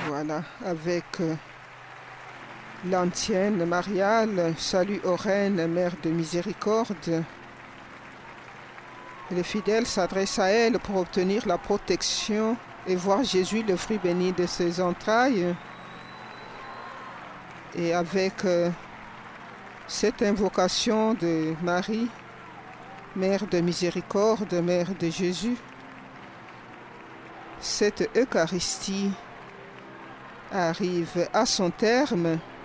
Voilà, avec l'ancienne Mariale, salut ô Reine, Mère de miséricorde. Les fidèles s'adressent à elle pour obtenir la protection et voir Jésus, le fruit béni de ses entrailles. Et avec cette invocation de Marie, Mère de miséricorde, Mère de Jésus, cette Eucharistie arrive à son terme.